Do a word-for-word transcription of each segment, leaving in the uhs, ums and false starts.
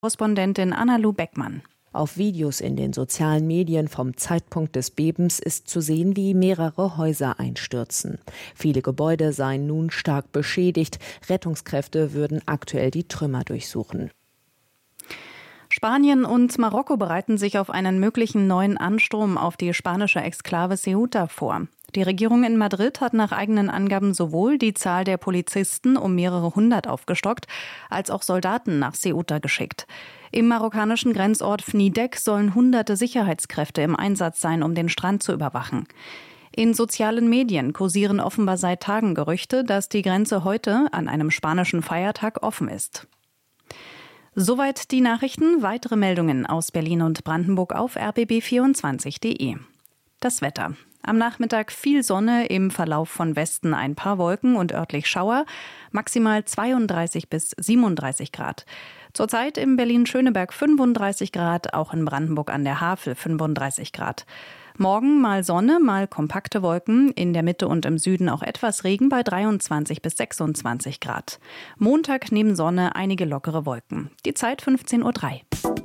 Korrespondentin Anna-Lu Beckmann. Auf Videos in den sozialen Medien vom Zeitpunkt des Bebens ist zu sehen, wie mehrere Häuser einstürzen. Viele Gebäude seien nun stark beschädigt. Rettungskräfte würden aktuell die Trümmer durchsuchen. Spanien und Marokko bereiten sich auf einen möglichen neuen Ansturm auf die spanische Exklave Ceuta vor. Die Regierung in Madrid hat nach eigenen Angaben sowohl die Zahl der Polizisten um mehrere hundert aufgestockt, als auch Soldaten nach Ceuta geschickt. Im marokkanischen Grenzort Fnidek sollen hunderte Sicherheitskräfte im Einsatz sein, um den Strand zu überwachen. In sozialen Medien kursieren offenbar seit Tagen Gerüchte, dass die Grenze heute an einem spanischen Feiertag offen ist. Soweit die Nachrichten. Weitere Meldungen aus Berlin und Brandenburg auf r b b vierundzwanzig punkt de. Das Wetter. Am Nachmittag viel Sonne, im Verlauf von Westen ein paar Wolken und örtlich Schauer, maximal zweiunddreißig bis siebenunddreißig Grad. Zurzeit in Berlin-Schöneberg fünfunddreißig Grad, auch in Brandenburg an der Havel fünfunddreißig Grad. Morgen mal Sonne, mal kompakte Wolken, in der Mitte und im Süden auch etwas Regen bei dreiundzwanzig bis sechsundzwanzig Grad. Montag neben Sonne einige lockere Wolken. Die Zeit fünfzehn Uhr drei.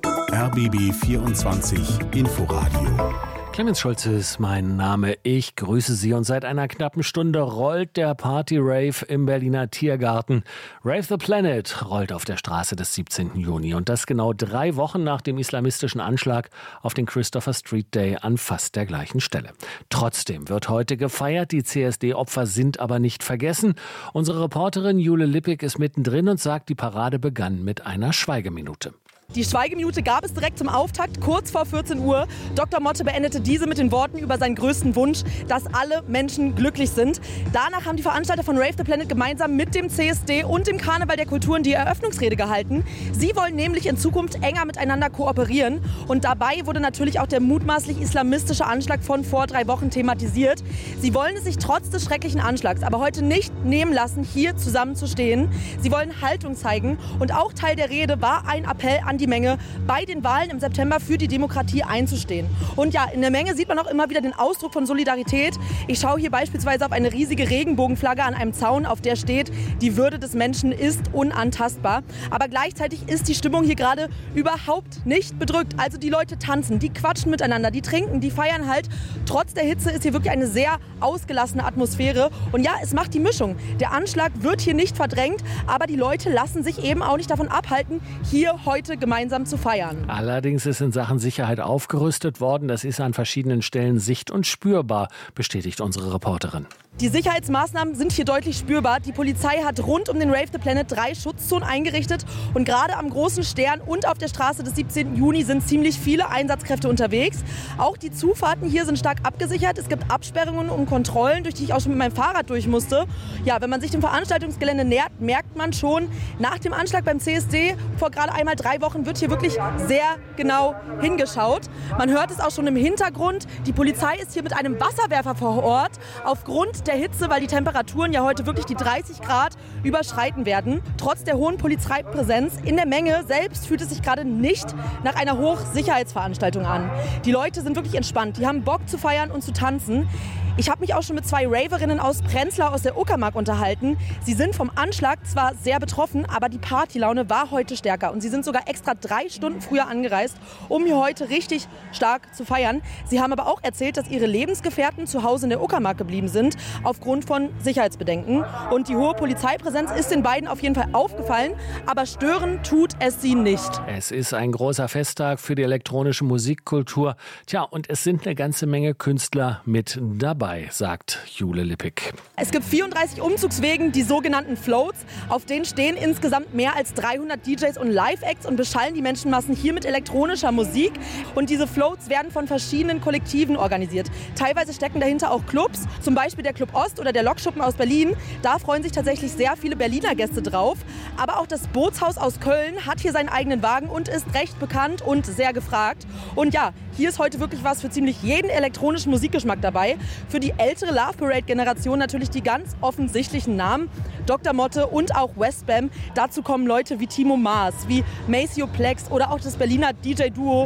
R B B vierundzwanzig Inforadio. Clemens Schulze ist mein Name. Ich grüße Sie. Und seit einer knappen Stunde rollt der Party-Rave im Berliner Tiergarten. Rave the Planet rollt auf der Straße des siebzehnten Juni. Und das genau drei Wochen nach dem islamistischen Anschlag auf den Christopher Street Day an fast der gleichen Stelle. Trotzdem wird heute gefeiert. Die C S D-Opfer sind aber nicht vergessen. Unsere Reporterin Jule Lippig ist mittendrin und sagt, die Parade begann mit einer Schweigeminute. Die Schweigeminute gab es direkt zum Auftakt, kurz vor vierzehn Uhr. Doktor Motte beendete diese mit den Worten über seinen größten Wunsch, dass alle Menschen glücklich sind. Danach haben die Veranstalter von Rave the Planet gemeinsam mit dem C S D und dem Karneval der Kulturen die Eröffnungsrede gehalten. Sie wollen nämlich in Zukunft enger miteinander kooperieren. Und dabei wurde natürlich auch der mutmaßlich islamistische Anschlag von vor drei Wochen thematisiert. Sie wollen es sich trotz des schrecklichen Anschlags aber heute nicht nehmen lassen, hier zusammenzustehen. Sie wollen Haltung zeigen. Und auch Teil der Rede war ein Appell an die Menge, bei den Wahlen im September für die Demokratie einzustehen. Und ja, in der Menge sieht man auch immer wieder den Ausdruck von Solidarität. Ich schaue hier beispielsweise auf eine riesige Regenbogenflagge an einem Zaun, auf der steht, die Würde des Menschen ist unantastbar. Aber gleichzeitig ist die Stimmung hier gerade überhaupt nicht bedrückt. Also die Leute tanzen, die quatschen miteinander, die trinken, die feiern halt. Trotz der Hitze ist hier wirklich eine sehr ausgelassene Atmosphäre. Und ja, es macht die Mischung. Der Anschlag wird hier nicht verdrängt, aber die Leute lassen sich eben auch nicht davon abhalten, hier heute gemeinsam zu feiern. Allerdings ist in Sachen Sicherheit aufgerüstet worden. Das ist an verschiedenen Stellen sicht- und spürbar, bestätigt unsere Reporterin. Die Sicherheitsmaßnahmen sind hier deutlich spürbar. Die Polizei hat rund um den Rave the Planet drei Schutzzonen eingerichtet. Und gerade am Großen Stern und auf der Straße des siebzehnten Juni sind ziemlich viele Einsatzkräfte unterwegs. Auch die Zufahrten hier sind stark abgesichert. Es gibt Absperrungen und Kontrollen, durch die ich auch schon mit meinem Fahrrad durch musste. Ja, wenn man sich dem Veranstaltungsgelände nähert, merkt man schon, nach dem Anschlag beim C S D vor gerade einmal drei Wochen wird hier wirklich sehr genau hingeschaut. Man hört es auch schon im Hintergrund. Die Polizei ist hier mit einem Wasserwerfer vor Ort. Aufgrund der Hitze, weil die Temperaturen ja heute wirklich die dreißig Grad überschreiten werden. Trotz der hohen Polizeipräsenz in der Menge selbst fühlt es sich gerade nicht nach einer Hochsicherheitsveranstaltung an. Die Leute sind wirklich entspannt. Die haben Bock zu feiern und zu tanzen. Ich habe mich auch schon mit zwei Raverinnen aus Prenzlau aus der Uckermark unterhalten. Sie sind vom Anschlag zwar sehr betroffen, aber die Partylaune war heute stärker. Und sie sind sogar extra drei Stunden früher angereist, um hier heute richtig stark zu feiern. Sie haben aber auch erzählt, dass ihre Lebensgefährten zu Hause in der Uckermark geblieben sind, aufgrund von Sicherheitsbedenken. Und die hohe Polizeipräsenz ist den beiden auf jeden Fall aufgefallen, aber stören tut es sie nicht. Es ist ein großer Festtag für die elektronische Musikkultur. Tja, und es sind eine ganze Menge Künstler mit dabei, sagt Jule Lippig. Es gibt vierunddreißig Umzugswegen, die sogenannten Floats. Auf denen stehen insgesamt mehr als dreihundert D Js und Live-Acts und beschallen die Menschenmassen hier mit elektronischer Musik. Und diese Floats werden von verschiedenen Kollektiven organisiert. Teilweise stecken dahinter auch Clubs, zum Beispiel der Club Ost oder der Lokschuppen aus Berlin. Da freuen sich tatsächlich sehr viele Berliner Gäste drauf. Aber auch das Bootshaus aus Köln hat hier seinen eigenen Wagen und ist recht bekannt und sehr gefragt. Und ja, hier ist heute wirklich was für ziemlich jeden elektronischen Musikgeschmack dabei. Für die ältere Love Parade-Generation natürlich die ganz offensichtlichen Namen. Doktor Motte und auch Westbam. Dazu kommen Leute wie Timo Maas, wie Maceo Plex oder auch das Berliner D J-Duo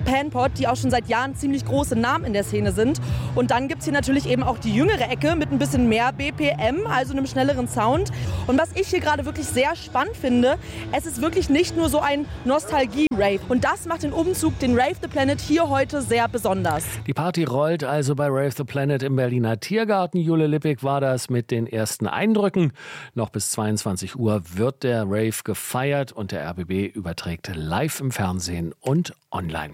Panpot, die auch schon seit Jahren ziemlich große Namen in der Szene sind. Und dann gibt es hier natürlich eben auch die jüngere Ecke mit ein bisschen mehr B P M, also einem schnelleren Sound. Und was ich hier gerade wirklich sehr spannend finde, es ist wirklich nicht nur so ein Nostalgie-Rave. Und das macht den Umzug, den Rave the Planet, hier heute sehr besonders. Die Party rollt also bei Rave the Planet im Berliner Tiergarten. Jule Lippig war das mit den ersten Eindrücken. Noch bis zweiundzwanzig Uhr wird der Rave gefeiert und der R B B überträgt live im Fernsehen und online.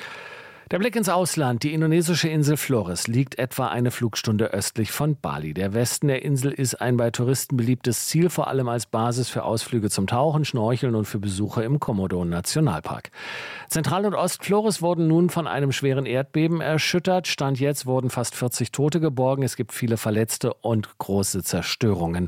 Der Blick ins Ausland. Die indonesische Insel Flores liegt etwa eine Flugstunde östlich von Bali. Der Westen der Insel ist ein bei Touristen beliebtes Ziel, vor allem als Basis für Ausflüge zum Tauchen, Schnorcheln und für Besuche im Komodo-Nationalpark. Zentral- und Ostflores wurden nun von einem schweren Erdbeben erschüttert. Stand jetzt wurden fast vierzig Tote geborgen. Es gibt viele Verletzte und große Zerstörungen.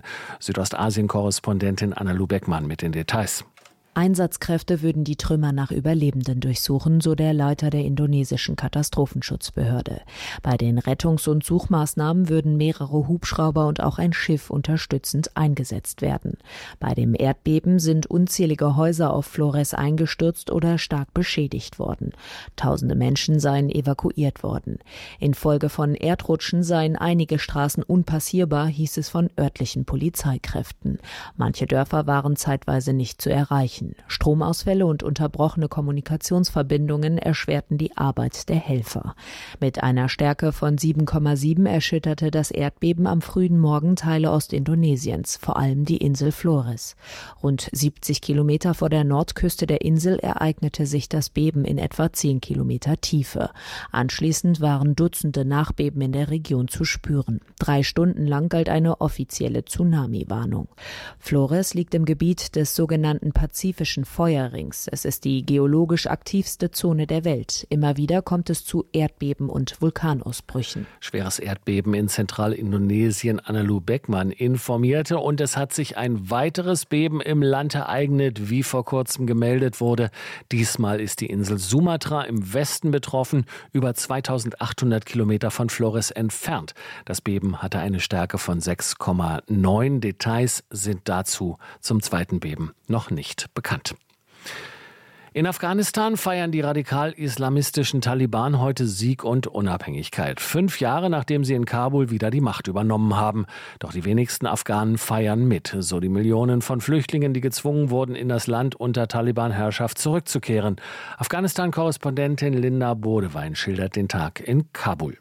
Südostasien-Korrespondentin Anna-Lu Beckmann mit den Details. Einsatzkräfte würden die Trümmer nach Überlebenden durchsuchen, so der Leiter der indonesischen Katastrophenschutzbehörde. Bei den Rettungs- und Suchmaßnahmen würden mehrere Hubschrauber und auch ein Schiff unterstützend eingesetzt werden. Bei dem Erdbeben sind unzählige Häuser auf Flores eingestürzt oder stark beschädigt worden. Tausende Menschen seien evakuiert worden. Infolge von Erdrutschen seien einige Straßen unpassierbar, hieß es von örtlichen Polizeikräften. Manche Dörfer waren zeitweise nicht zu erreichen. Stromausfälle und unterbrochene Kommunikationsverbindungen erschwerten die Arbeit der Helfer. Mit einer Stärke von sieben Komma sieben erschütterte das Erdbeben am frühen Morgen Teile Ostindonesiens, vor allem die Insel Flores. Rund siebzig Kilometer vor der Nordküste der Insel ereignete sich das Beben in etwa zehn Kilometer Tiefe. Anschließend waren Dutzende Nachbeben in der Region zu spüren. Drei Stunden lang galt eine offizielle Tsunami-Warnung. Flores liegt im Gebiet des sogenannten Pazifischen Feuerrings. Es ist die geologisch aktivste Zone der Welt. Immer wieder kommt es zu Erdbeben und Vulkanausbrüchen. Schweres Erdbeben in Zentralindonesien. Anna-Lu Beckmann informierte. Und es hat sich ein weiteres Beben im Land ereignet, wie vor kurzem gemeldet wurde. Diesmal ist die Insel Sumatra im Westen betroffen, über zweitausendachthundert Kilometer von Flores entfernt. Das Beben hatte eine Stärke von sechs Komma neun. Details sind dazu zum zweiten Beben noch nicht bekannt. In Afghanistan feiern die radikal-islamistischen Taliban heute Sieg und Unabhängigkeit. Fünf Jahre nachdem sie in Kabul wieder die Macht übernommen haben. Doch die wenigsten Afghanen feiern mit. So die Millionen von Flüchtlingen, die gezwungen wurden, in das Land unter Taliban-Herrschaft zurückzukehren. Afghanistan-Korrespondentin Linda Bodewein schildert den Tag in Kabul.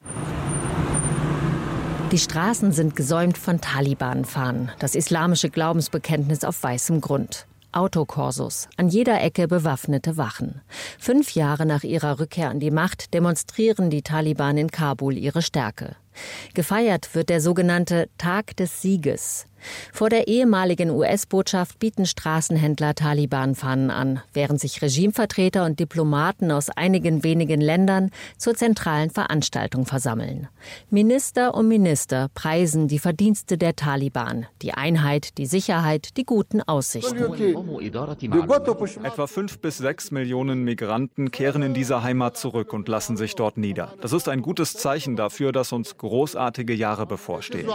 Die Straßen sind gesäumt von Taliban-Fahnen. Das islamische Glaubensbekenntnis auf weißem Grund. Autokorsos, an jeder Ecke bewaffnete Wachen. Fünf Jahre nach ihrer Rückkehr an die Macht demonstrieren die Taliban in Kabul ihre Stärke. Gefeiert wird der sogenannte Tag des Sieges. Vor der ehemaligen U S-Botschaft bieten Straßenhändler Taliban-Fahnen an, während sich Regimevertreter und Diplomaten aus einigen wenigen Ländern zur zentralen Veranstaltung versammeln. Minister um Minister preisen die Verdienste der Taliban, die Einheit, die Sicherheit, die guten Aussichten. Etwa fünf bis sechs Millionen Migranten kehren in diese Heimat zurück und lassen sich dort nieder. Das ist ein gutes Zeichen dafür, dass uns großartige Jahre bevorstehen.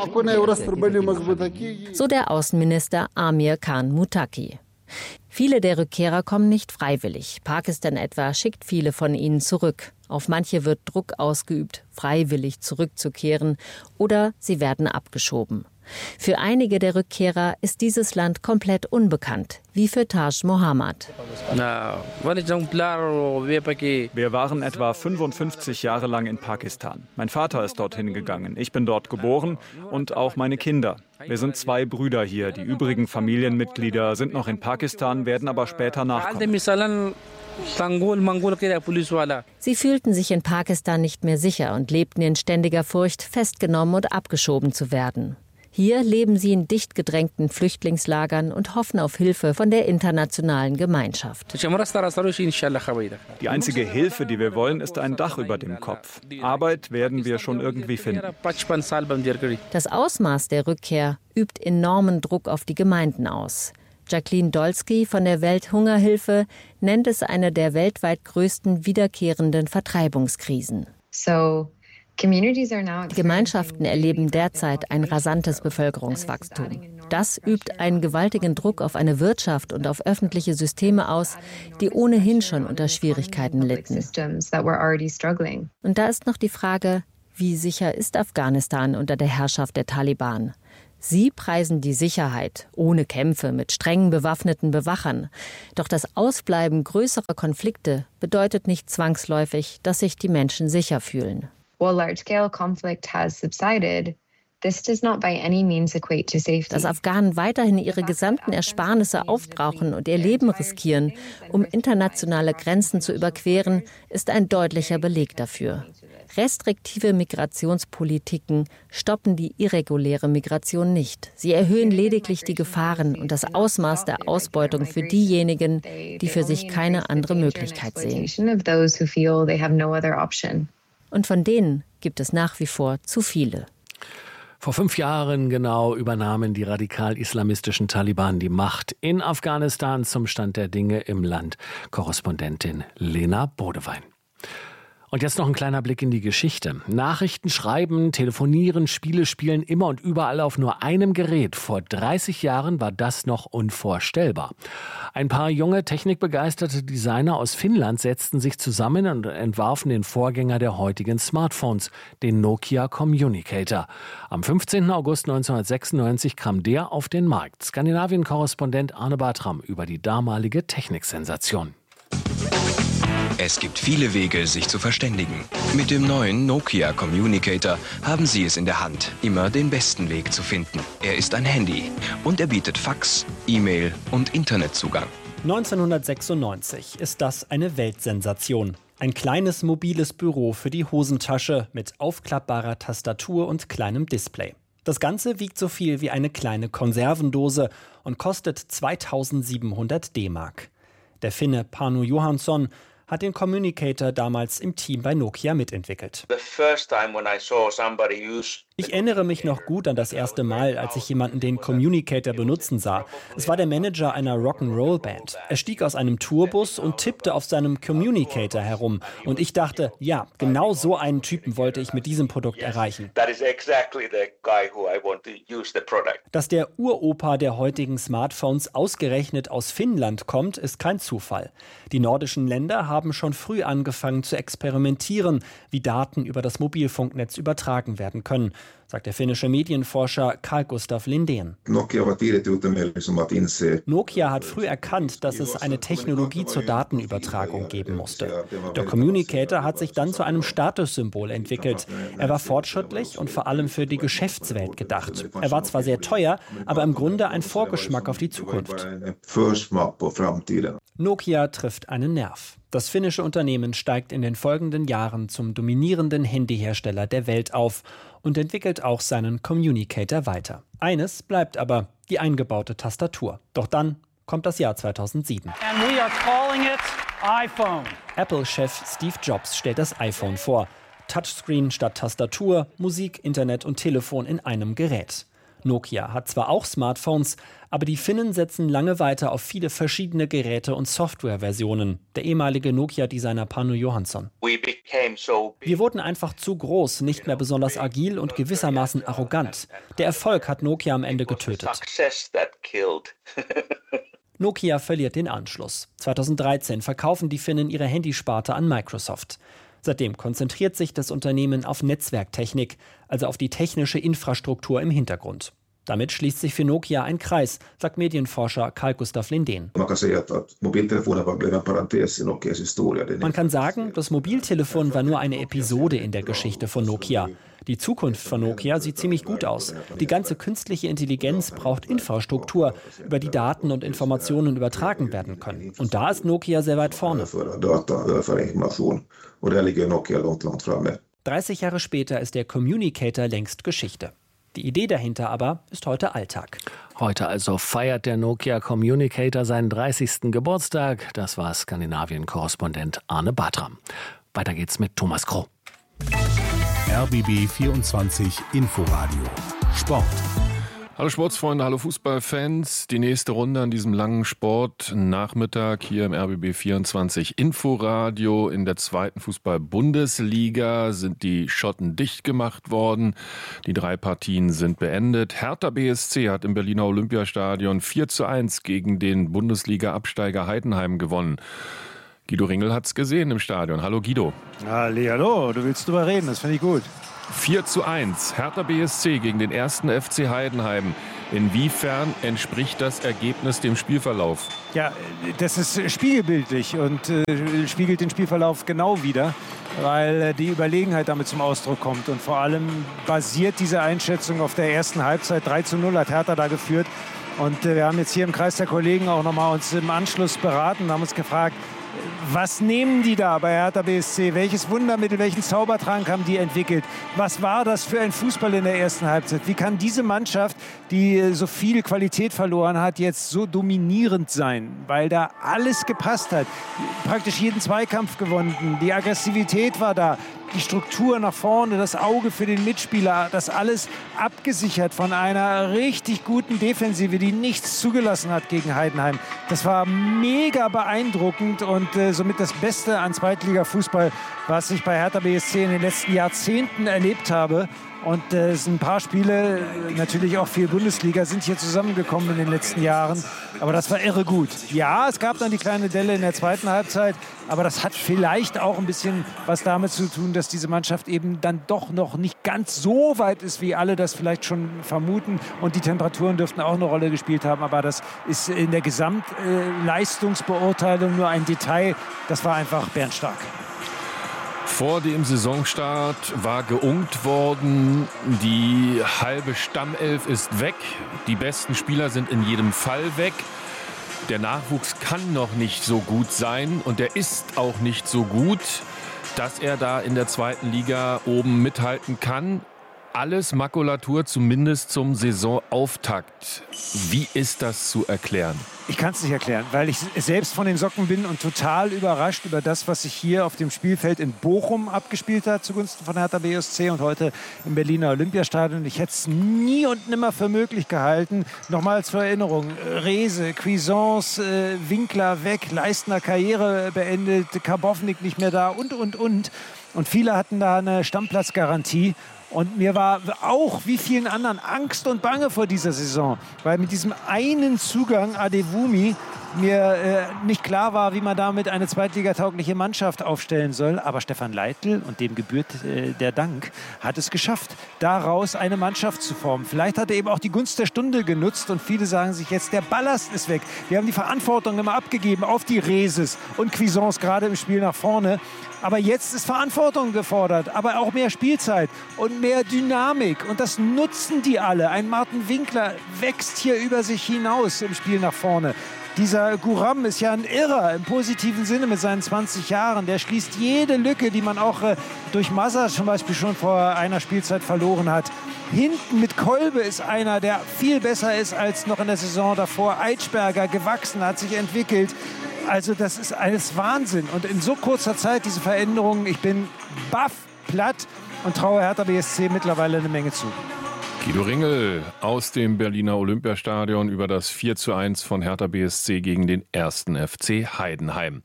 So der Außenminister Amir Khan Muttaqi. Viele der Rückkehrer kommen nicht freiwillig. Pakistan etwa schickt viele von ihnen zurück. Auf manche wird Druck ausgeübt, freiwillig zurückzukehren, oder sie werden abgeschoben. Für einige der Rückkehrer ist dieses Land komplett unbekannt, wie für Taj Mohammad. Wir waren etwa fünfundfünfzig Jahre lang in Pakistan. Mein Vater ist dorthin gegangen. Ich bin dort geboren und auch meine Kinder. Wir sind zwei Brüder hier. Die übrigen Familienmitglieder sind noch in Pakistan, werden aber später nachkommen. Sie fühlten sich in Pakistan nicht mehr sicher und lebten in ständiger Furcht, festgenommen und abgeschoben zu werden. Hier leben sie in dicht gedrängten Flüchtlingslagern und hoffen auf Hilfe von der internationalen Gemeinschaft. Die einzige Hilfe, die wir wollen, ist ein Dach über dem Kopf. Arbeit werden wir schon irgendwie finden. Das Ausmaß der Rückkehr übt enormen Druck auf die Gemeinden aus. Jacqueline Dolsky von der Welthungerhilfe nennt es eine der weltweit größten wiederkehrenden Vertreibungskrisen. So Gemeinschaften erleben derzeit ein rasantes Bevölkerungswachstum. Das übt einen gewaltigen Druck auf eine Wirtschaft und auf öffentliche Systeme aus, die ohnehin schon unter Schwierigkeiten litten. Und da ist noch die Frage, wie sicher ist Afghanistan unter der Herrschaft der Taliban? Sie preisen die Sicherheit, ohne Kämpfe, mit streng bewaffneten Bewachern. Doch das Ausbleiben größerer Konflikte bedeutet nicht zwangsläufig, dass sich die Menschen sicher fühlen. While large-scale conflict has subsided, this does not by any means equate to safety. Dass Afghanen weiterhin ihre gesamten Ersparnisse aufbrauchen und ihr Leben riskieren, um internationale Grenzen zu überqueren, ist ein deutlicher Beleg dafür. Restriktive Migrationspolitiken stoppen die irreguläre Migration nicht. Sie erhöhen lediglich die Gefahren und das Ausmaß der Ausbeutung für diejenigen, die für sich keine andere Möglichkeit sehen. Und von denen gibt es nach wie vor zu viele. Vor fünf Jahren genau übernahmen die radikal-islamistischen Taliban die Macht in Afghanistan. Zum Stand der Dinge im Land Korrespondentin Lena Bodewein. Und jetzt noch ein kleiner Blick in die Geschichte. Nachrichten schreiben, telefonieren, Spiele spielen immer und überall auf nur einem Gerät. Vor dreißig Jahren war das noch unvorstellbar. Ein paar junge, technikbegeisterte Designer aus Finnland setzten sich zusammen und entwarfen den Vorgänger der heutigen Smartphones, den Nokia Communicator. Am fünfzehnten August neunzehnhundertsechsundneunzig kam der auf den Markt. Skandinavien-Korrespondent Arne Bartram über die damalige Techniksensation. Es gibt viele Wege, sich zu verständigen. Mit dem neuen Nokia Communicator haben Sie es in der Hand, immer den besten Weg zu finden. Er ist ein Handy und er bietet Fax, E-Mail und Internetzugang. neunzehnhundertsechsundneunzig ist das eine Weltsensation. Ein kleines mobiles Büro für die Hosentasche mit aufklappbarer Tastatur und kleinem Display. Das Ganze wiegt so viel wie eine kleine Konservendose und kostet zweitausendsiebenhundert D-Mark. Der Finne Panu Johansson hat den Communicator damals im Team bei Nokia mitentwickelt. Ich erinnere mich noch gut an das erste Mal, als ich jemanden den Communicator benutzen sah. Es war der Manager einer Rock'n'Roll-Band. Er stieg aus einem Tourbus und tippte auf seinem Communicator herum. Und ich dachte, ja, genau so einen Typen wollte ich mit diesem Produkt erreichen. Dass der Uropa der heutigen Smartphones ausgerechnet aus Finnland kommt, ist kein Zufall. Die nordischen Länder haben schon früh angefangen zu experimentieren, wie Daten über das Mobilfunknetz übertragen werden können, sagt der finnische Medienforscher Carl Gustaf Lindén. Nokia hat früh erkannt, dass es eine Technologie zur Datenübertragung geben musste. Der Communicator hat sich dann zu einem Statussymbol entwickelt. Er war fortschrittlich und vor allem für die Geschäftswelt gedacht. Er war zwar sehr teuer, aber im Grunde ein Vorgeschmack auf die Zukunft. Nokia trifft einen Nerv. Das finnische Unternehmen steigt in den folgenden Jahren zum dominierenden Handyhersteller der Welt auf und entwickelt auch seinen Communicator weiter. Eines bleibt aber, die eingebaute Tastatur. Doch dann kommt das Jahr zweitausendsieben. And we are calling it iPhone. Apple-Chef Steve Jobs stellt das iPhone vor. Touchscreen statt Tastatur, Musik, Internet und Telefon in einem Gerät. Nokia hat zwar auch Smartphones, aber die Finnen setzen lange weiter auf viele verschiedene Geräte und Softwareversionen. Der ehemalige Nokia-Designer Panu Johansson. Wir wurden einfach zu groß, nicht mehr besonders agil und gewissermaßen arrogant. Der Erfolg hat Nokia am Ende getötet. Nokia verliert den Anschluss. zweitausenddreizehn verkaufen die Finnen ihre Handysparte an Microsoft. Seitdem konzentriert sich das Unternehmen auf Netzwerktechnik, also auf die technische Infrastruktur im Hintergrund. Damit schließt sich für Nokia ein Kreis, sagt Medienforscher Carl Gustaf Lindén. Man kann sagen, das Mobiltelefon war nur eine Episode in der Geschichte von Nokia. Die Zukunft von Nokia sieht ziemlich gut aus. Die ganze künstliche Intelligenz braucht Infrastruktur, über die Daten und Informationen übertragen werden können. Und da ist Nokia sehr weit vorne. dreißig Jahre später ist der Communicator längst Geschichte. Die Idee dahinter aber ist heute Alltag. Heute also feiert der Nokia Communicator seinen dreißigsten Geburtstag. Das war Skandinavien-Korrespondent Arne Bartram. Weiter geht's mit Thomas Kroh. R B B vierundzwanzig Inforadio Sport. Hallo Sportsfreunde, hallo Fußballfans. Die nächste Runde an diesem langen Sportnachmittag hier im R B B vierundzwanzig Inforadio. In der zweiten Fußball-Bundesliga sind die Schotten dicht gemacht worden. Die drei Partien sind beendet. Hertha B S C hat im Berliner Olympiastadion vier zu eins gegen den Bundesliga-Absteiger Heidenheim gewonnen. Guido Ringel hat's gesehen im Stadion. Hallo Guido. Hallo, du willst drüber reden, das finde ich gut. vier zu eins, Hertha B S C gegen den ersten F C Heidenheim. Inwiefern entspricht das Ergebnis dem Spielverlauf? Ja, das ist spiegelbildlich und äh, spiegelt den Spielverlauf genau wider, weil äh, die Überlegenheit damit zum Ausdruck kommt. Und vor allem basiert diese Einschätzung auf der ersten Halbzeit. drei zu null hat Hertha da geführt. Und äh, wir haben jetzt hier im Kreis der Kollegen auch nochmal uns im Anschluss beraten und haben uns gefragt, was nehmen die da bei Hertha B S C? Welches Wundermittel, welchen Zaubertrank haben die entwickelt? Was war das für ein Fußball in der ersten Halbzeit? Wie kann diese Mannschaft, die so viel Qualität verloren hat, jetzt so dominierend sein? Weil da alles gepasst hat. Praktisch jeden Zweikampf gewonnen. Die Aggressivität war da. Die Struktur nach vorne, das Auge für den Mitspieler, das alles abgesichert von einer richtig guten Defensive, die nichts zugelassen hat gegen Heidenheim. Das war mega beeindruckend und äh, somit das Beste an Zweitliga-Fußball, was ich bei Hertha B S C in den letzten Jahrzehnten erlebt habe. Und äh, es sind ein paar Spiele, natürlich auch viel Bundesliga, sind hier zusammengekommen in den letzten Jahren. Aber das war irre gut. Ja, es gab dann die kleine Delle in der zweiten Halbzeit. Aber das hat vielleicht auch ein bisschen was damit zu tun, dass diese Mannschaft eben dann doch noch nicht ganz so weit ist, wie alle das vielleicht schon vermuten. Und die Temperaturen dürften auch eine Rolle gespielt haben. Aber das ist in der Gesamtleistungsbeurteilung nur ein Detail. Das war einfach bärenstark. Vor dem Saisonstart war geungt worden, die halbe Stammelf ist weg, die besten Spieler sind in jedem Fall weg. Der Nachwuchs kann noch nicht so gut sein und er ist auch nicht so gut, dass er da in der zweiten Liga oben mithalten kann. Alles Makulatur zumindest zum Saisonauftakt. Wie ist das zu erklären? Ich kann es nicht erklären, weil ich selbst von den Socken bin und total überrascht über das, was sich hier auf dem Spielfeld in Bochum abgespielt hat zugunsten von Hertha B S C und heute im Berliner Olympiastadion. Ich hätte es nie und nimmer für möglich gehalten. Nochmal zur Erinnerung, Rehse, Cuisance, äh, Winkler weg, Leistner Karriere beendet, Karbovnik nicht mehr da und, und, und. Und viele hatten da eine Stammplatzgarantie. Und mir war auch, wie vielen anderen, Angst und Bange vor dieser Saison. Weil mit diesem einen Zugang Adewumi mir äh, nicht klar war, wie man damit eine zweitligataugliche Mannschaft aufstellen soll. Aber Stefan Leitl, und dem gebührt äh, der Dank, hat es geschafft, daraus eine Mannschaft zu formen. Vielleicht hat er eben auch die Gunst der Stunde genutzt. Und viele sagen sich jetzt, der Ballast ist weg. Wir haben die Verantwortung immer abgegeben auf die Rheses und Cuisance, gerade im Spiel nach vorne. Aber jetzt ist Verantwortung gefordert, aber auch mehr Spielzeit und mehr Dynamik. Und das nutzen die alle. Ein Martin Winkler wächst hier über sich hinaus im Spiel nach vorne. Dieser Guram ist ja ein Irrer im positiven Sinne mit seinen zwanzig Jahren. Der schließt jede Lücke, die man auch äh, durch Massa zum Beispiel schon vor einer Spielzeit verloren hat. Hinten mit Kolbe ist einer, der viel besser ist als noch in der Saison davor. Eitschberger gewachsen, hat sich entwickelt. Also das ist alles Wahnsinn. Und in so kurzer Zeit diese Veränderungen, ich bin baff, platt und traue Hertha B S C mittlerweile eine Menge zu. Guido Ringel aus dem Berliner Olympiastadion über das vier zu eins von Hertha B S C gegen den ersten F C Heidenheim.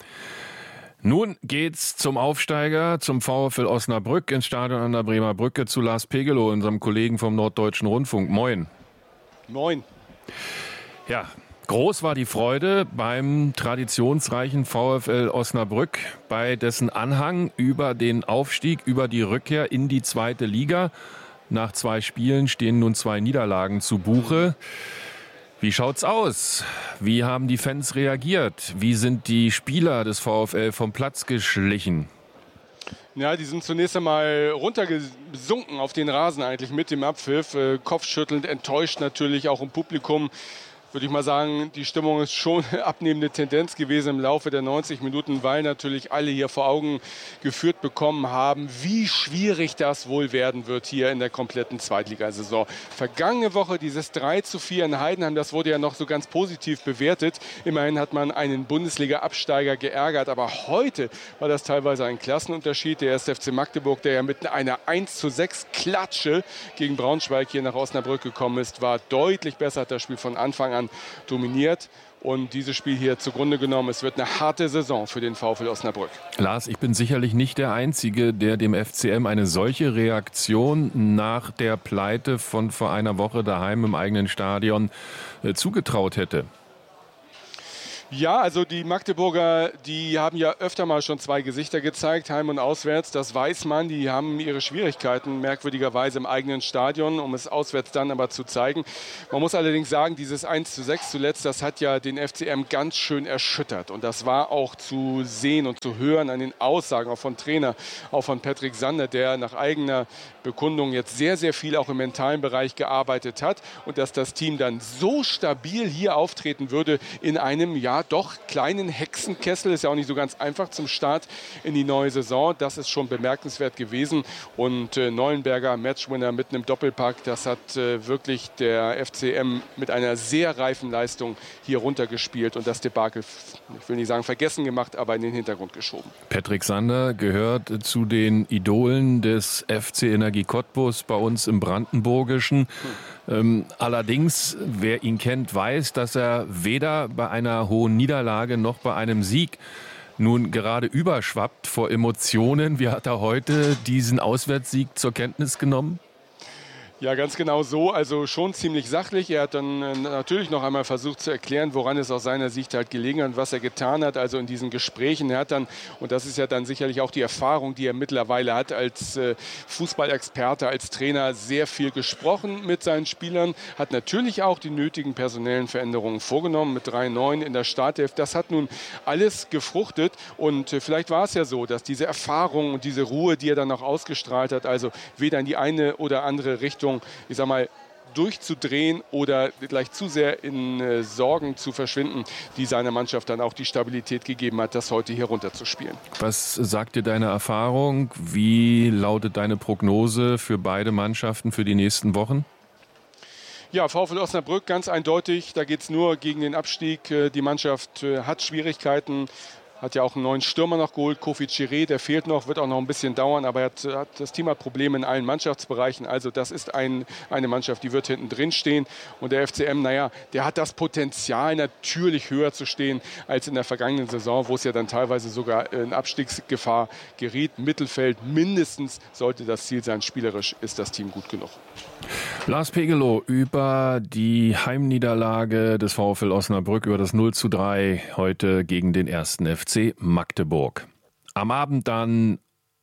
Nun geht's zum Aufsteiger, zum VfL Osnabrück ins Stadion an der Bremer Brücke zu Lars Pegelow, unserem Kollegen vom Norddeutschen Rundfunk. Moin. Moin. Ja, groß war die Freude beim traditionsreichen VfL Osnabrück, bei dessen Anhang über den Aufstieg, über die Rückkehr in die zweite Liga. Nach zwei Spielen stehen nun zwei Niederlagen zu Buche. Wie schaut's aus? Wie haben die Fans reagiert? Wie sind die Spieler des VfL vom Platz geschlichen? Ja, die sind zunächst einmal runtergesunken auf den Rasen eigentlich mit dem Abpfiff. Äh, kopfschüttelnd, enttäuscht natürlich auch im Publikum. würde ich mal sagen, die Stimmung ist schon abnehmende Tendenz gewesen im Laufe der neunzig Minuten, weil natürlich alle hier vor Augen geführt bekommen haben, wie schwierig das wohl werden wird hier in der kompletten Zweitligasaison. Vergangene Woche dieses drei zu vier in Heidenheim, das wurde ja noch so ganz positiv bewertet. Immerhin hat man einen Bundesliga-Absteiger geärgert, aber heute war das teilweise ein Klassenunterschied. Der erste F C Magdeburg, der ja mit einer eins zu sechs Klatsche gegen Braunschweig hier nach Osnabrück gekommen ist, war deutlich besser, hat das Spiel von Anfang an dominiert. Und dieses Spiel hier zugrunde genommen, es wird eine harte Saison für den VfL Osnabrück. Lars, ich bin sicherlich nicht der Einzige, der dem F C M eine solche Reaktion nach der Pleite von vor einer Woche daheim im eigenen Stadion äh, zugetraut hätte. Ja, also die Magdeburger, die haben ja öfter mal schon zwei Gesichter gezeigt, heim und auswärts. Das weiß man, die haben ihre Schwierigkeiten merkwürdigerweise im eigenen Stadion, um es auswärts dann aber zu zeigen. Man muss allerdings sagen, dieses eins zu sechs zuletzt, das hat ja den F C M ganz schön erschüttert. Und das war auch zu sehen und zu hören an den Aussagen auch von Trainer, auch von Patrick Sander, der nach eigener Bekundung jetzt sehr, sehr viel auch im mentalen Bereich gearbeitet hat. Und dass das Team dann so stabil hier auftreten würde in einem, ja, doch kleinen Hexenkessel, ist ja auch nicht so ganz einfach zum Start in die neue Saison. Das ist schon bemerkenswert gewesen. Und äh, Neuenberger, Matchwinner mit einem Doppelpack, das hat äh, wirklich der F C M mit einer sehr reifen Leistung hier runtergespielt und das Debakel, ich will nicht sagen vergessen gemacht, aber in den Hintergrund geschoben. Patrick Sander gehört zu den Idolen des F C Energie Cottbus bei uns im Brandenburgischen. Hm. Ähm, allerdings, wer ihn kennt, weiß, dass er weder bei einer hohen Niederlage noch bei einem Sieg nun gerade überschwappt vor Emotionen. Wie hat er heute diesen Auswärtssieg zur Kenntnis genommen? Ja, ganz genau so. Also schon ziemlich sachlich. Er hat dann äh, natürlich noch einmal versucht zu erklären, woran es aus seiner Sicht halt gelegen hat, was er getan hat. Also in diesen Gesprächen. Er hat dann, und das ist ja dann sicherlich auch die Erfahrung, die er mittlerweile hat als äh, Fußballexperte, als Trainer, sehr viel gesprochen mit seinen Spielern. Hat natürlich auch die nötigen personellen Veränderungen vorgenommen mit drei neun in der Startelf. Das hat nun alles gefruchtet. Und äh, vielleicht war es ja so, dass diese Erfahrung und diese Ruhe, die er dann auch ausgestrahlt hat, also weder in die eine oder andere Richtung, ich sag mal, durchzudrehen oder gleich zu sehr in äh, Sorgen zu verschwinden, die seiner Mannschaft dann auch die Stabilität gegeben hat, das heute hier runterzuspielen. Was sagt dir deine Erfahrung? Wie lautet deine Prognose für beide Mannschaften für die nächsten Wochen? Ja, VfL Osnabrück ganz eindeutig, da geht es nur gegen den Abstieg. Die Mannschaft hat Schwierigkeiten. Hat ja auch einen neuen Stürmer noch geholt, Kofi Chiré, der fehlt noch, wird auch noch ein bisschen dauern, aber er hat, hat, das Team hat Probleme in allen Mannschaftsbereichen. Also das ist ein, eine Mannschaft, die wird hinten drin stehen. Und der F C M, naja, der hat das Potenzial, natürlich höher zu stehen als in der vergangenen Saison, wo es ja dann teilweise sogar in Abstiegsgefahr geriet. Mittelfeld mindestens sollte das Ziel sein. Spielerisch ist das Team gut genug. Lars Pegelow über die Heimniederlage des VfL Osnabrück, über das null zu drei heute gegen den ersten F C Magdeburg. Am Abend dann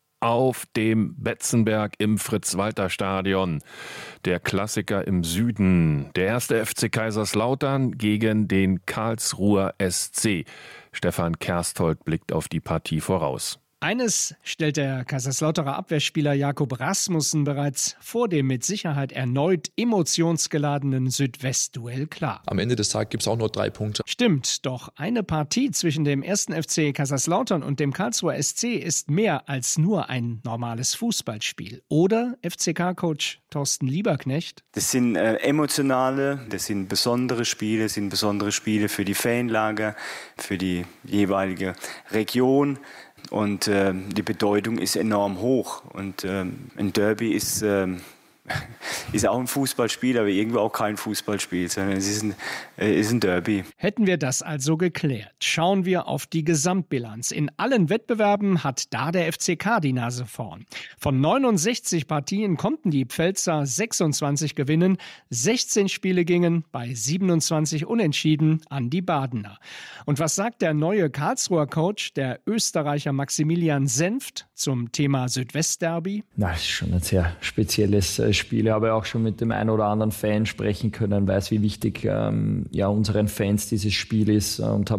auf dem Betzenberg im Fritz-Walter-Stadion. Der Klassiker im Süden. Der erste F C Kaiserslautern gegen den Karlsruher S C. Stefan Kersthold blickt auf die Partie voraus. Eines stellt der Kaiserslauterer Abwehrspieler Jakob Rasmussen bereits vor dem mit Sicherheit erneut emotionsgeladenen Südwest-Duell klar. Am Ende des Tages gibt es auch nur drei Punkte. Stimmt, doch eine Partie zwischen dem ersten F C Kaiserslautern und dem Karlsruher S C ist mehr als nur ein normales Fußballspiel. Oder, F C K-Coach Thorsten Lieberknecht? Das sind äh, emotionale, das sind besondere Spiele, das sind besondere Spiele für die Fanlager, für die jeweilige Region. Und äh, die Bedeutung ist enorm hoch. Und ähm, ein Derby ist, ähm, ist auch ein Fußballspiel, aber irgendwo auch kein Fußballspiel, sondern es ist ein, äh, ist ein Derby. Hätten wir das also geklärt, schauen wir auf die Gesamtbilanz. In allen Wettbewerben hat da der F C K die Nase vorn. Von neunundsechzig Partien konnten die Pfälzer sechsundzwanzig gewinnen, sechzehn Spiele gingen bei siebenundzwanzig Unentschieden an die Badener. Und was sagt der neue Karlsruher Coach, der Österreicher Maximilian Senft, zum Thema Südwestderby? Das ist schon ein sehr spezielles äh, Spiel. Ich habe auch schon mit dem einen oder anderen Fan sprechen können, weiß, wie wichtig ähm, ja, unseren Fans dieses Spiel ist, äh, und habe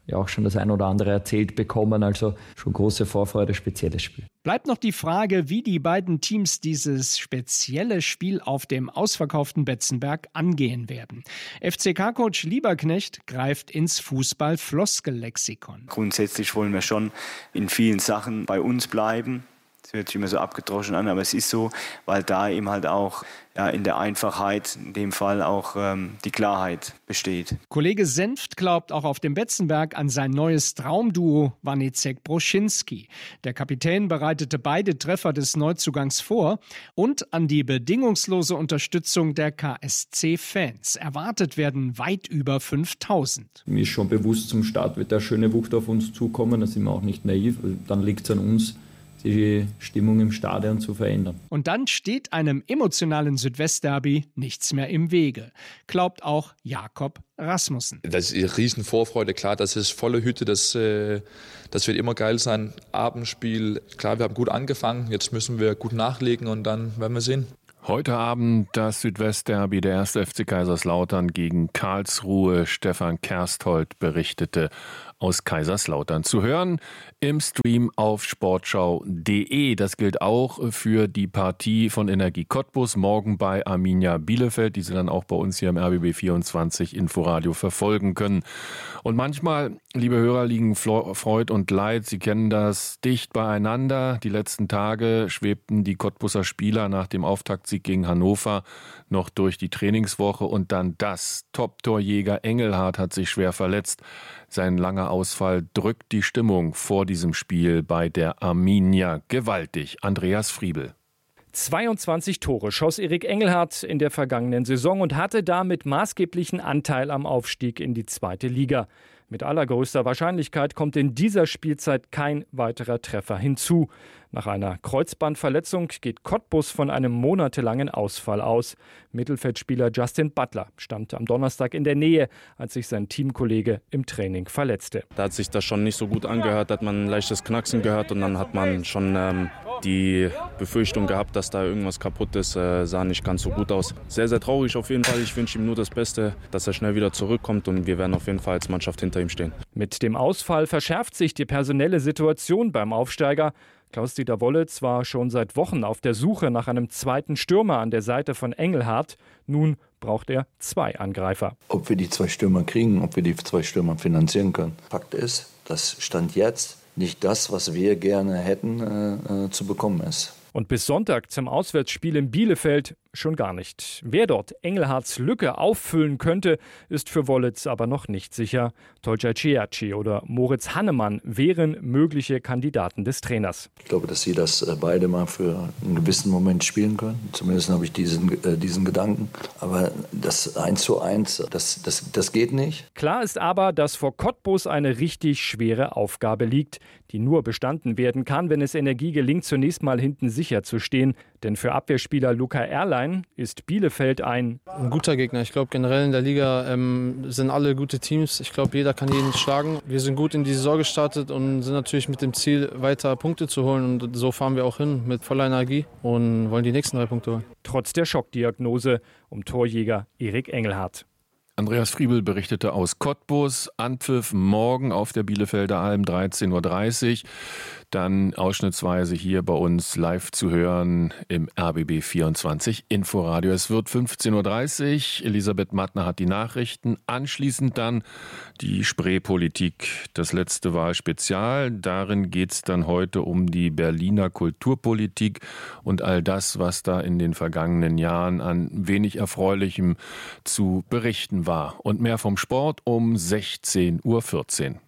ja auch schon das ein oder andere erzählt bekommen. Also schon große Vorfreude, spezielles Spiel. Bleibt noch die Frage, wie die beiden Teams dieses spezielle Spiel auf dem ausverkauften Betzenberg angehen werden. F C K-Coach Lieberknecht greift ins Fußball-Floskel-Lexikon. Grundsätzlich wollen wir schon in vielen Sachen bei uns bleiben. Das hört sich immer so abgedroschen an, aber es ist so, weil da eben halt auch ja, in der Einfachheit, in dem Fall auch ähm, die Klarheit besteht. Kollege Senft glaubt auch auf dem Betzenberg an sein neues Traumduo Wanizek-Broschinski. Der Kapitän bereitete beide Treffer des Neuzugangs vor und an die bedingungslose Unterstützung der K S C-Fans. Erwartet werden weit über fünftausend. Mir ist schon bewusst, zum Start wird der schöne Wucht auf uns zukommen, da sind wir auch nicht naiv, dann liegt es an uns, die Stimmung im Stadion zu verändern. Und dann steht einem emotionalen Südwestderby nichts mehr im Wege, glaubt auch Jakob Rasmussen. Das ist eine riesen Vorfreude, klar, das ist volle Hütte, das, äh, das wird immer geil sein. Abendspiel, klar, wir haben gut angefangen, jetzt müssen wir gut nachlegen und dann werden wir sehen. Heute Abend das Südwestderby, der erste F C Kaiserslautern gegen Karlsruhe. Stefan Kersthold berichtete aus Kaiserslautern. Zu hören im Stream auf sportschau punkt de. Das gilt auch für die Partie von Energie Cottbus morgen bei Arminia Bielefeld, die Sie dann auch bei uns hier im R B B vierundzwanzig Inforadio verfolgen können. Und manchmal, liebe Hörer, liegen Freud und Leid, Sie kennen das, dicht beieinander. Die letzten Tage schwebten die Cottbuser Spieler nach dem Auftaktsieg gegen Hannover noch durch die Trainingswoche und dann das. Top-Torjäger Engelhardt hat sich schwer verletzt. Sein langer Ausfall drückt die Stimmung vor diesem Spiel bei der Arminia gewaltig. Andreas Friebel. zweiundzwanzig Tore schoss Erik Engelhardt in der vergangenen Saison und hatte damit maßgeblichen Anteil am Aufstieg in die zweite Liga. Mit allergrößter Wahrscheinlichkeit kommt in dieser Spielzeit kein weiterer Treffer hinzu. Nach einer Kreuzbandverletzung geht Cottbus von einem monatelangen Ausfall aus. Mittelfeldspieler Justin Butler stand am Donnerstag in der Nähe, als sich sein Teamkollege im Training verletzte. Da hat sich das schon nicht so gut angehört, da hat man ein leichtes Knacksen gehört und dann hat man schon ähm, die Befürchtung gehabt, dass da irgendwas kaputt ist. Äh, sah nicht ganz so gut aus. Sehr, sehr traurig auf jeden Fall. Ich wünsche ihm nur das Beste, dass er schnell wieder zurückkommt und wir werden auf jeden Fall als Mannschaft hinter ihm stehen. Mit dem Ausfall verschärft sich die personelle Situation beim Aufsteiger. Klaus-Dieter Wollitz war schon seit Wochen auf der Suche nach einem zweiten Stürmer an der Seite von Engelhardt. Nun braucht er zwei Angreifer. Ob wir die zwei Stürmer kriegen, ob wir die zwei Stürmer finanzieren können. Fakt ist, dass Stand jetzt nicht das, was wir gerne hätten, äh, äh, zu bekommen ist. Und bis Sonntag zum Auswärtsspiel in Bielefeld schon gar nicht. Wer dort Engelhardts Lücke auffüllen könnte, ist für Wollitz aber noch nicht sicher. Tolga Ciacci oder Moritz Hannemann wären mögliche Kandidaten des Trainers. Ich glaube, dass sie das beide mal für einen gewissen Moment spielen können. Zumindest habe ich diesen, äh, diesen Gedanken. Aber das eins zu eins, das, das, das geht nicht. Klar ist aber, dass vor Cottbus eine richtig schwere Aufgabe liegt, die nur bestanden werden kann, wenn es Energie gelingt, zunächst mal hinten sicher zu stehen. Denn für Abwehrspieler Luca Erlein ist Bielefeld ein ein guter Gegner. Ich glaube, generell in der Liga ähm, sind alle gute Teams. Ich glaube, jeder kann jeden schlagen. Wir sind gut in die Saison gestartet und sind natürlich mit dem Ziel, weiter Punkte zu holen. Und so fahren wir auch hin mit voller Energie und wollen die nächsten drei Punkte holen. Trotz der Schockdiagnose um Torjäger Erik Engelhardt. Andreas Friebel berichtete aus Cottbus. Anpfiff morgen auf der Bielefelder Alm dreizehn Uhr dreißig. Dann ausschnittsweise hier bei uns live zu hören im R B B vierundzwanzig Inforadio. Es wird fünfzehn Uhr dreißig. Elisabeth Mattner hat die Nachrichten. Anschließend dann die Spreepolitik, das letzte Wahlspezial. Darin geht es dann heute um die Berliner Kulturpolitik und all das, was da in den vergangenen Jahren an wenig Erfreulichem zu berichten war. Und mehr vom Sport um sechzehn Uhr vierzehn.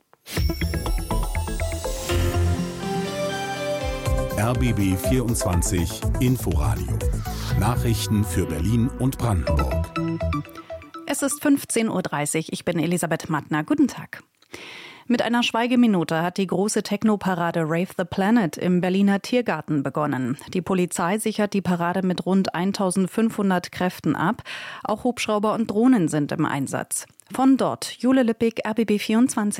R B B vierundzwanzig Inforadio. Nachrichten für Berlin und Brandenburg. Es ist fünfzehn Uhr dreißig. Ich bin Elisabeth Mattner. Guten Tag. Mit einer Schweigeminute hat die große Techno-Parade Rave the Planet im Berliner Tiergarten begonnen. Die Polizei sichert die Parade mit rund eintausendfünfhundert Kräften ab. Auch Hubschrauber und Drohnen sind im Einsatz. Von dort Jule Lippig, R B B vierundzwanzig.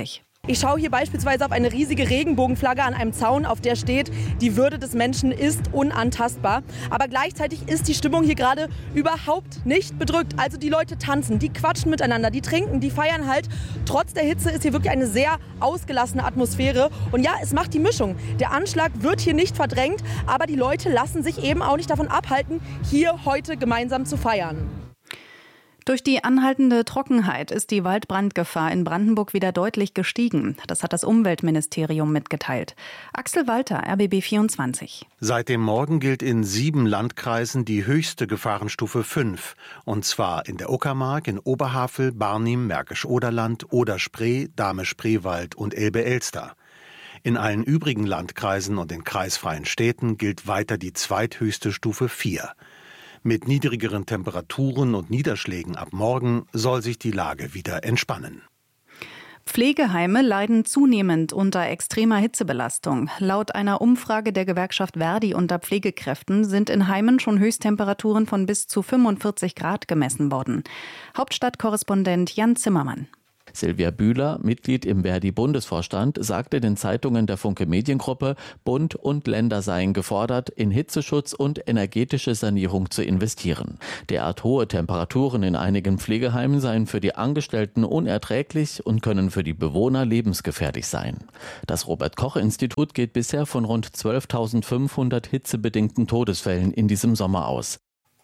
Ich schaue hier beispielsweise auf eine riesige Regenbogenflagge an einem Zaun, auf der steht, die Würde des Menschen ist unantastbar. Aber gleichzeitig ist die Stimmung hier gerade überhaupt nicht bedrückt. Also die Leute tanzen, die quatschen miteinander, die trinken, die feiern halt. Trotz der Hitze ist hier wirklich eine sehr ausgelassene Atmosphäre. Und ja, es macht die Mischung. Der Anschlag wird hier nicht verdrängt, aber die Leute lassen sich eben auch nicht davon abhalten, hier heute gemeinsam zu feiern. Durch die anhaltende Trockenheit ist die Waldbrandgefahr in Brandenburg wieder deutlich gestiegen. Das hat das Umweltministerium mitgeteilt. Axel Walter, R B B vierundzwanzig. Seit dem Morgen gilt in sieben Landkreisen die höchste Gefahrenstufe fünf. Und zwar in der Uckermark, in Oberhavel, Barnim, Märkisch-Oderland, Oder-Spree, Dahme-Spreewald und Elbe-Elster. In allen übrigen Landkreisen und in kreisfreien Städten gilt weiter die zweithöchste Stufe vier. Mit niedrigeren Temperaturen und Niederschlägen ab morgen soll sich die Lage wieder entspannen. Pflegeheime leiden zunehmend unter extremer Hitzebelastung. Laut einer Umfrage der Gewerkschaft Verdi unter Pflegekräften sind in Heimen schon Höchsttemperaturen von bis zu fünfundvierzig Grad gemessen worden. Hauptstadtkorrespondent Jan Zimmermann. Silvia Bühler, Mitglied im Verdi-Bundesvorstand, sagte den Zeitungen der Funke Mediengruppe, Bund und Länder seien gefordert, in Hitzeschutz und energetische Sanierung zu investieren. Derart hohe Temperaturen in einigen Pflegeheimen seien für die Angestellten unerträglich und können für die Bewohner lebensgefährlich sein. Das Robert-Koch-Institut geht bisher von rund zwölftausendfünfhundert hitzebedingten Todesfällen in diesem Sommer aus.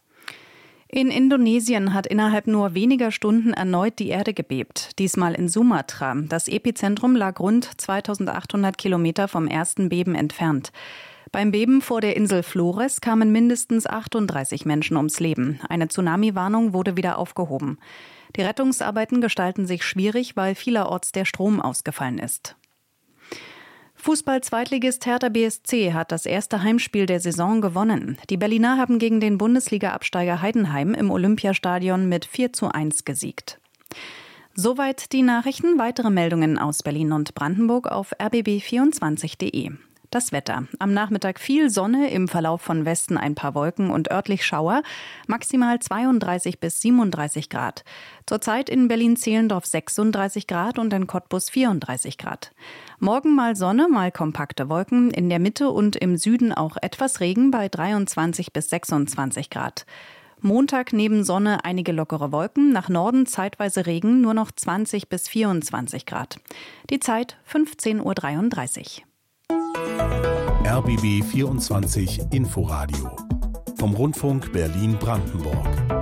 In Indonesien hat innerhalb nur weniger Stunden erneut die Erde gebebt. Diesmal in Sumatra. Das Epizentrum lag rund zweitausendachthundert Kilometer vom ersten Beben entfernt. Beim Beben vor der Insel Flores kamen mindestens achtunddreißig Menschen ums Leben. Eine Tsunami-Warnung wurde wieder aufgehoben. Die Rettungsarbeiten gestalten sich schwierig, weil vielerorts der Strom ausgefallen ist. Fußball-Zweitligist Hertha B S C hat das erste Heimspiel der Saison gewonnen. Die Berliner haben gegen den Bundesliga-Absteiger Heidenheim im Olympiastadion mit vier zu eins gesiegt. Soweit die Nachrichten. Weitere Meldungen aus Berlin und Brandenburg auf r b b vierundzwanzig punkt de. Das Wetter. Am Nachmittag viel Sonne, im Verlauf von Westen ein paar Wolken und örtlich Schauer. Maximal zweiunddreißig bis siebenunddreißig Grad. Zurzeit in Berlin-Zehlendorf sechsunddreißig Grad und in Cottbus vierunddreißig Grad. Morgen mal Sonne, mal kompakte Wolken. In der Mitte und im Süden auch etwas Regen bei dreiundzwanzig bis sechsundzwanzig Grad. Montag neben Sonne einige lockere Wolken, nach Norden zeitweise Regen, nur noch zwanzig bis vierundzwanzig Grad. Die Zeit fünfzehn Uhr dreiunddreißig. R B B vierundzwanzig Inforadio vom Rundfunk Berlin-Brandenburg.